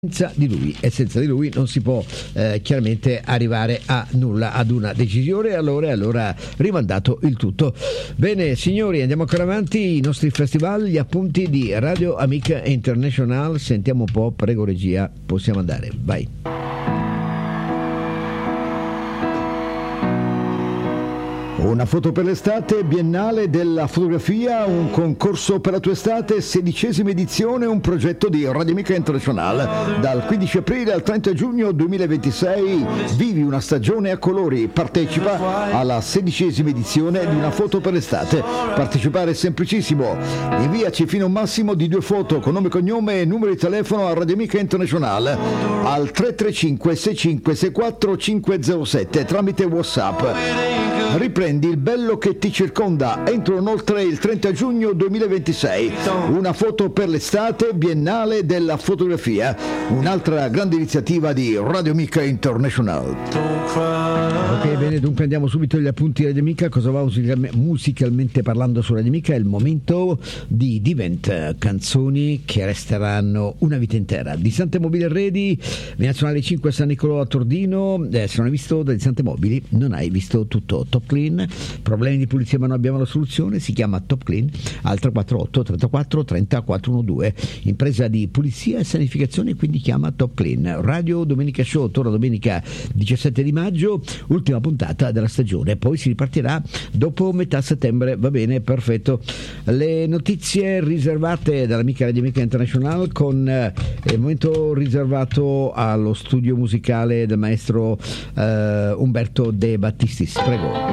senza di lui non si può chiaramente arrivare a nulla, ad una decisione, allora rimandato il tutto. Bene signori, andiamo ancora avanti, i nostri festival, gli appunti di Radio Amica International. Sentiamo un po', prego regia, possiamo andare, vai. Una foto per l'estate, Biennale della fotografia, un concorso per la tua estate, 16ª edizione, un progetto di Radio Amica International. Dal 15 aprile al 30 giugno 2026 vivi una stagione a colori, partecipa alla 16ª edizione di Una foto per l'estate. Partecipare è semplicissimo, inviaci fino a un massimo di 2 foto con nome, cognome e numero di telefono a Radio Amica International al 335 65 64 507 tramite WhatsApp. Riprendi il bello che ti circonda entro inoltre il 30 giugno 2026. Una foto per l'estate, Biennale della fotografia, un'altra grande iniziativa di Radio Amica International. Ok, bene, dunque andiamo subito agli appunti di Radio Amica. Cosa va musicalmente parlando su Radio Amica? È il momento di Divent, canzoni che resteranno una vita intera. Di Sante Mobili Arredi, Via Nazionale 5 San Nicolò a Tordino. Se non hai visto dagli Sante Mobili non hai visto tutto. Top Clean, problemi di pulizia ma non abbiamo la soluzione, si chiama Top Clean al 348 34 30 412, impresa di pulizia e sanificazione, quindi chiama Top Clean. Radio Domenica Show torna domenica 17 di maggio, ultima puntata della stagione, poi si ripartirà dopo metà settembre. Va bene, perfetto. Le notizie riservate dall'amica Radio Amica International con il momento riservato allo studio musicale del maestro Umberto De Battistis. Prego.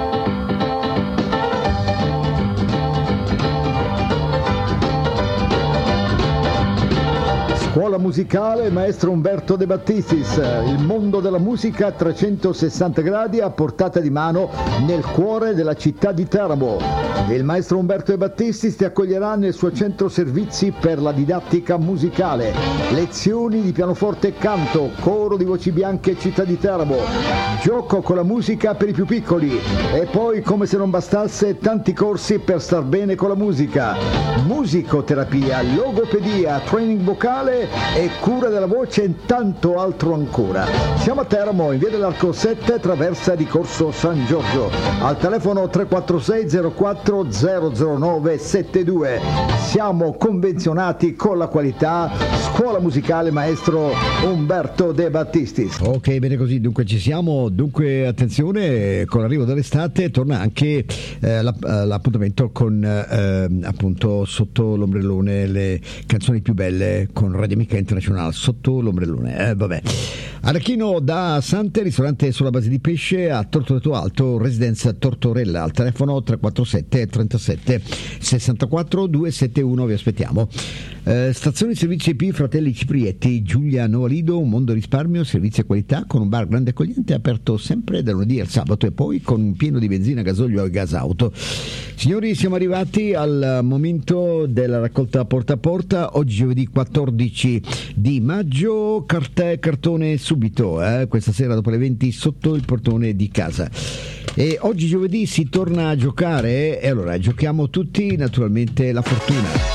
Scuola musicale maestro Umberto De Battistis, il mondo della musica a 360 gradi a portata di mano nel cuore della città di Teramo. Il maestro Umberto De Battistis ti accoglierà nel suo centro servizi per la didattica musicale, lezioni di pianoforte e canto, coro di voci bianche città di Teramo, gioco con la musica per i più piccoli e poi, come se non bastasse, tanti corsi per star bene con la musica, musicoterapia, logopedia, training vocale e cura della voce e tanto altro ancora. Siamo a Teramo, in via dell'Arco 7, traversa di Corso San Giorgio, al telefono 346 04 009 72. Siamo convenzionati con la qualità. Scuola musicale maestro Umberto De Battistis. Ok, bene così, dunque ci siamo. Dunque attenzione, con l'arrivo dell'estate torna anche l'appuntamento con appunto Sotto l'ombrellone, le canzoni più belle con Radio Amica International. Sotto l'ombrellone, vabbè. Arachino da Sante, ristorante sulla base di pesce a Tortoreto Alto, residenza Tortorella, al telefono 347 37 64 271. Vi aspettiamo. Stazioni servizi IP Fratelli Ciprietti, Giulia Novalido, un mondo risparmio, servizi e qualità, con un bar grande accogliente aperto sempre dal lunedì al sabato e poi con un pieno di benzina, gasolio e gas auto. Signori, siamo arrivati al momento della raccolta porta a porta. Oggi giovedì 14 di maggio, carta e cartone subito, questa sera dopo le 20 sotto il portone di casa. E oggi giovedì si torna a giocare e allora giochiamo tutti naturalmente la fortuna.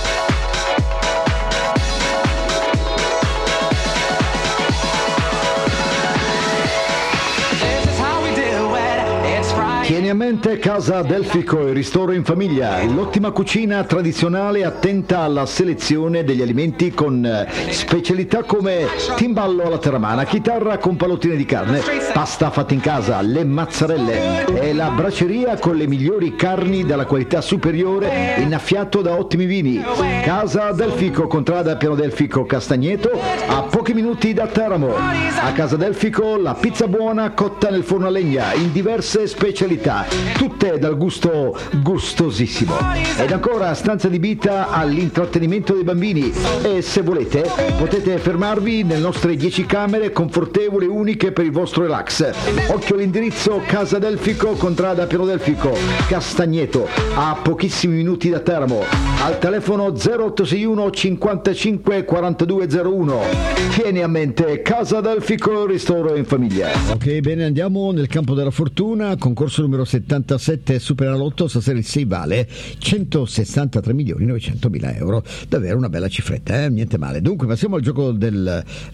Tieni a mente Casa Delfico, il ristoro in famiglia, l'ottima cucina tradizionale attenta alla selezione degli alimenti con specialità come timballo alla terramana, chitarra con pallottine di carne, pasta fatta in casa, le mazzarelle e la braceria con le migliori carni dalla qualità superiore, innaffiato da ottimi vini. Casa Delfico, contrada Piano Delfico Castagneto, a pochi minuti da Teramo. A Casa Delfico la pizza buona cotta nel forno a legna in diverse specialità, tutte dal gusto gustosissimo. Ed ancora stanza adibita all'intrattenimento dei bambini e se volete potete fermarvi nelle nostre 10 camere confortevoli e uniche per il vostro relax. Occhio all'indirizzo: Casa Delfico, contrada Piano Delfico Castagneto, a pochissimi minuti da Teramo, al telefono 0861 55 4201. Tieni a mente Casa Delfico, ristoro in famiglia. Ok, bene, andiamo nel campo della fortuna, concorso numero 177 Superenalotto, stasera il 6 vale 163.900.000 euro, davvero una bella cifretta, niente male. Dunque passiamo al gioco del